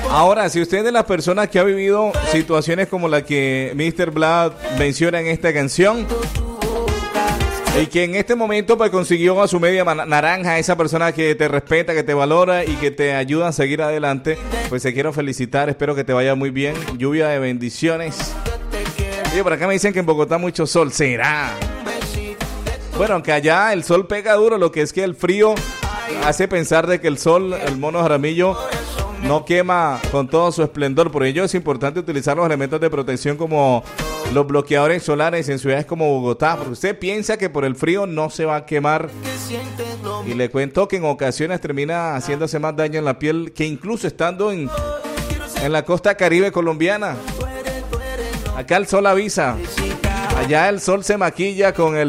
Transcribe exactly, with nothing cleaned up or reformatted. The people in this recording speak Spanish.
Ahora, si usted es de las personas que ha vivido situaciones como la que míster Vlad menciona en esta canción, y que en este momento pues consiguió a su media naranja, esa persona que te respeta, que te valora y que te ayuda a seguir adelante, pues te quiero felicitar, espero que te vaya muy bien, lluvia de bendiciones. Y por acá me dicen que en Bogotá mucho sol, ¿será? Bueno, aunque allá el sol pega duro, lo que es que el frío hace pensar de que el sol, el mono Jaramillo, no quema con todo su esplendor. Por ello es importante utilizar los elementos de protección como los bloqueadores solares en ciudades como Bogotá, porque usted piensa que por el frío no se va a quemar, y le cuento que en ocasiones termina haciéndose más daño en la piel que incluso estando en, en la costa caribe colombiana. Acá el sol avisa, allá el sol se maquilla con el